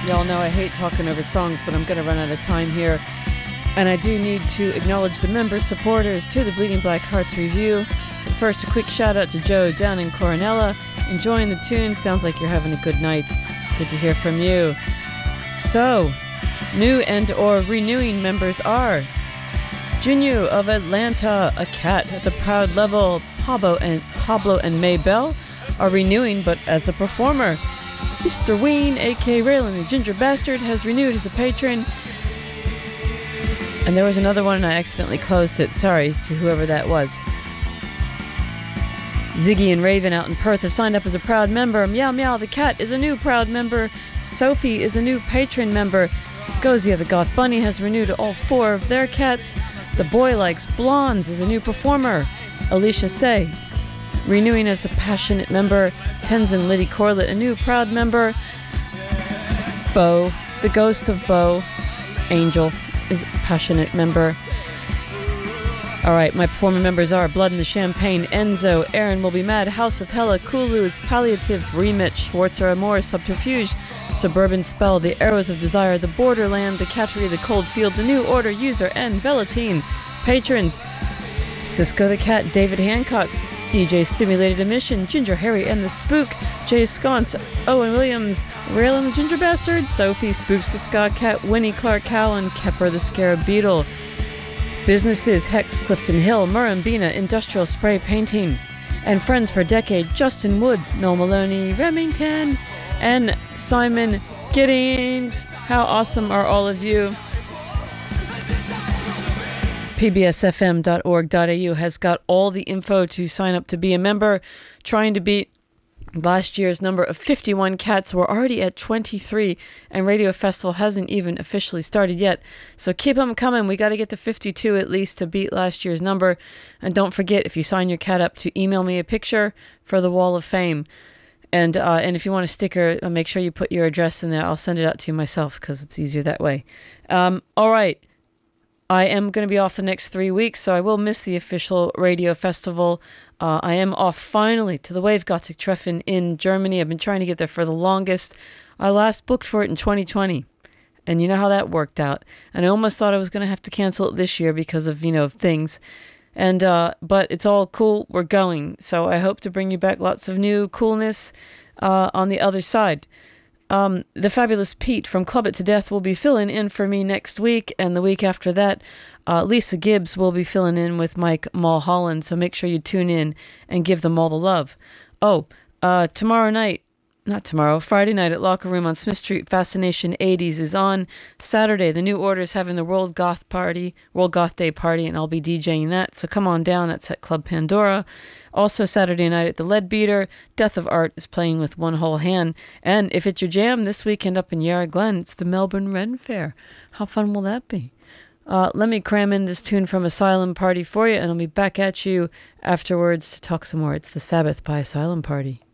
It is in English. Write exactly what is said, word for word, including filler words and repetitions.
Y'all know I hate talking over songs, but I'm going to run out of time here. And I do need to acknowledge the members, supporters to the Bleeding Black Hearts review. But first, a quick shout out to Joe down in Coronella. Enjoying the tune. Sounds like you're having a good night. Good to hear from you. So, new and or renewing members are Junyu of Atlanta, a cat at the proud level. Pablo and Pablo and Maybell are renewing, but as a performer. Mister Ween, aka Raylan the Ginger Bastard, has renewed as a patron. And there was another one and I accidentally closed it. Sorry to whoever that was. Ziggy and Raven out in Perth have signed up as a proud member. Meow Meow the cat is a new proud member. Sophie is a new patron member. Gozia the Goth Bunny has renewed all four of their cats. The Boy Likes Blondes is a new performer. Alicia Say, renewing as a passionate member. Tenzin Liddy Corlett, a new proud member. Bo, the ghost of Bo, Angel, is a passionate member. Alright, my performer members are Blood in the Champagne, Enzo, Aaron Will Be Mad, House of Hella, Kulu's, Palliative, Remit, Schwarzer Amor, Subterfuge, Suburban Spell, The Arrows of Desire, The Borderland, The Cattery, The Cold Field, The New Order, User, and Velatine. Patrons, Cisco the Cat, David Hancock, D J Stimulated Emission, Ginger Harry and the Spook, Jay Sconce, Owen Williams, Raylan the Ginger Bastard, Sophie Spooks the Ska Cat, Winnie Clark Cowan, Kepper the Scarab Beetle. Businesses, Hex, Clifton Hill, Murrumbina, Industrial Spray Painting, and friends for a decade, Justin Wood, Noel Maloney, Remington, and Simon Giddings. How awesome are all of you? P B S F M dot org dot A U has got all the info to sign up to be a member. Trying to beat last year's number of fifty-one cats. We're already at twenty-three, and Radio Festival hasn't even officially started yet. So keep them coming. We got to get to fifty-two at least to beat last year's number. And don't forget, if you sign your cat up, to email me a picture for the Wall of Fame. And uh, and if you want a sticker, uh, make sure you put your address in there. I'll send it out to you myself because it's easier that way. Um, all right. I am going to be off the next three weeks, so I will miss the official radio festival. Uh, I am off finally to the Wave Gothic Treffen in Germany. I've been trying to get there for the longest. I last booked for it in twenty twenty, and you know how that worked out. And I almost thought I was going to have to cancel it this year because of, you know, things. And uh, but it's all cool. We're going. So I hope to bring you back lots of new coolness uh, on the other side. Um, the fabulous Pete from Club It to Death will be filling in for me next week, and the week after that, uh, Lisa Gibbs will be filling in with Mike Mulholland, so make sure you tune in and give them all the love. Oh, uh, tomorrow night, not tomorrow, Friday night at Locker Room on Smith Street, Fascination eighties is on. Saturday, the New Order is having the World Goth Party, World Goth Day Party, and I'll be DJing that, so come on down. That's at Club Pandora. Also Saturday night at the Leadbeater, Death of Art is playing with One Whole Hand. And if it's your jam, this weekend up in Yarra Glen, it's the Melbourne Ren Fair. How fun will that be? Uh, let me cram in this tune from Asylum Party for you, and I'll be back at you afterwards to talk some more. It's The Sabbath by Asylum Party.